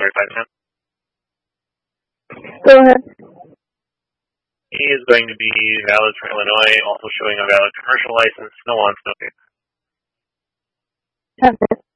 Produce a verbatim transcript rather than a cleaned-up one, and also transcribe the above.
certified man. Go ahead. He is going to be valid for Illinois, also showing a valid commercial license. No on, no case. Okay.